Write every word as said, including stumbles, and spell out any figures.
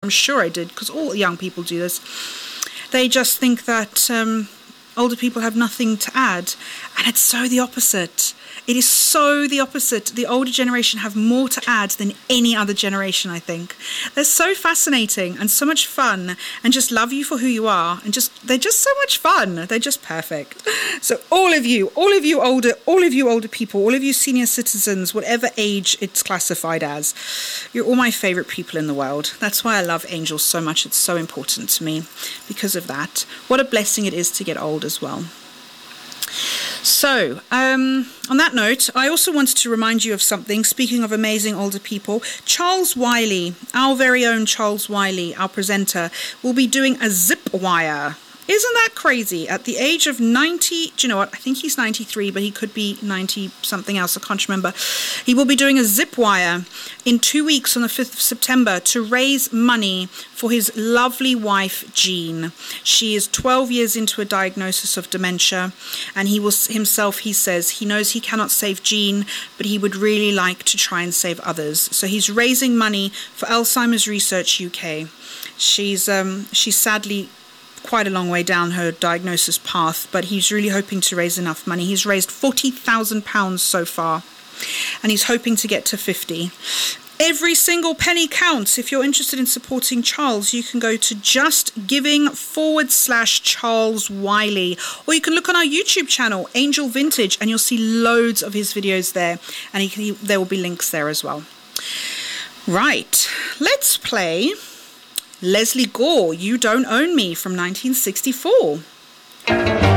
I'm sure I did, because all young people do this. They just think that um, older people have nothing to add. And it's so the opposite. It is so the opposite. The older generation have more to add than any other generation, I think. They're so fascinating and so much fun and just love you for who you are. And just they're just so much fun. They're just perfect. So all of you, all of you older, all of you older people, all of you senior citizens, whatever age it's classified as, you're all my favorite people in the world. That's why I love Angels so much. It's so important to me because of that. What a blessing it is to get old as well. So, um, on that note, I also wanted to remind you of something. Speaking of amazing older people, Charles Wiley, our very own Charles Wiley, our presenter, will be doing a zip wire. Isn't that crazy? At the age of ninety, do you know what? I think he's ninety-three, but he could be ninety something else. I can't remember. He will be doing a zip wire in two weeks on the fifth of September to raise money for his lovely wife, Jean. She is twelve years into a diagnosis of dementia, and he will himself, he says, he knows he cannot save Jean, but he would really like to try and save others. So he's raising money for Alzheimer's Research U K. She's um, she's sadly quite a long way down her diagnosis path, but he's really hoping to raise enough money. He's raised forty thousand pounds so far, and he's hoping to get to fifty. Every single penny counts. If you're interested in supporting Charles, you can go to justgiving forward slash Charles Wiley, or you can look on our YouTube channel, Angel Vintage, and you'll see loads of his videos there, and he can, he, there will be links there as well. Right, let's play Lesley Gore, You Don't Own Me from nineteen sixty-four.